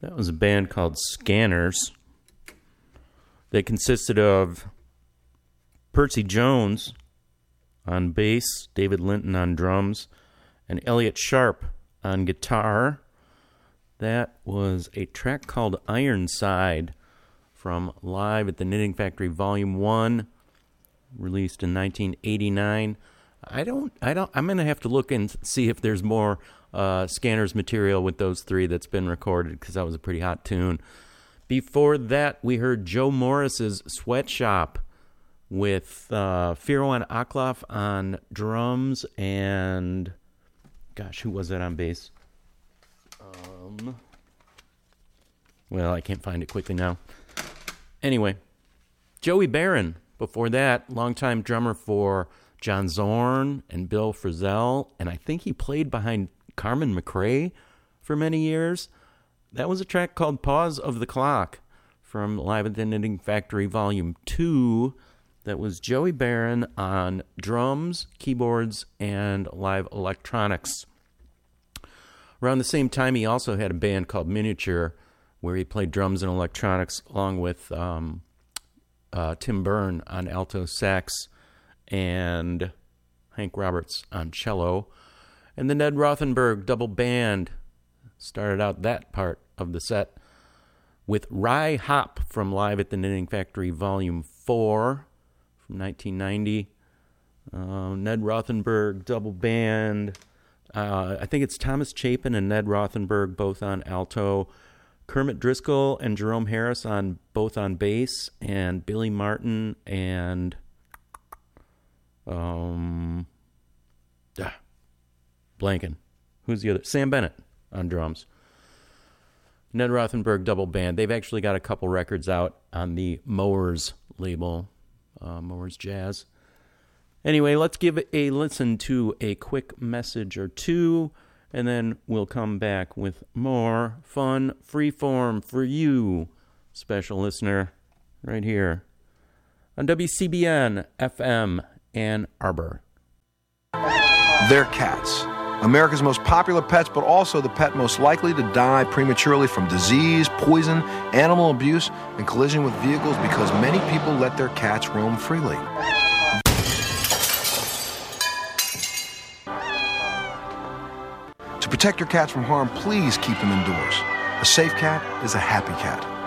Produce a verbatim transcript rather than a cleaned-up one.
That was a band called Scanners. They consisted of Percy Jones on bass, David Linton on drums, and Elliot Sharp on guitar. That was a track called Ironside from Live at the Knitting Factory Volume one, released in nineteen eighty-nine. I don't, I don't, I'm going to have to look and see if there's more uh, Scanners material with those three that's been recorded, because that was a pretty hot tune. Before that, we heard Joe Morris's Sweatshop with uh, Firwan Aklaf on drums and, gosh, who was that on bass? Um, well, I can't find it quickly now. Anyway, Joey Barron. Before that, longtime drummer for John Zorn and Bill Frisell, and I think he played behind Carmen McRae for many years. That was a track called Pause of the Clock from Live at the Knitting Factory Volume two. That was Joey Barron on drums, keyboards, and live electronics. Around the same time, he also had a band called Miniature, where he played drums and electronics along with um, uh, Tim Byrne on alto sax and Hank Roberts on cello. And the Ned Rothenberg double band started out that part of the set with Rye Hop from Live at the Knitting Factory Volume four from nineteen ninety. Uh, Ned Rothenberg double band. Uh, I think it's Thomas Chapin and Ned Rothenberg both on alto. Kermit Driscoll and Jerome Harris on both on bass, and Billy Martin and um, ah, blanking. Who's the other? Sam Bennett on drums. Ned Rothenberg double band. They've actually got a couple records out on the Mowers label, uh, Mowers Jazz. Anyway, let's give a listen to a quick message or two, and then we'll come back with more fun freeform for you, special listener, right here on W C B N F M Ann Arbor. They're cats. America's most popular pets, but also the pet most likely to die prematurely from disease, poison, animal abuse, and collision with vehicles because many people let their cats roam freely. To protect your cats from harm, please keep them indoors. A safe cat is a happy cat.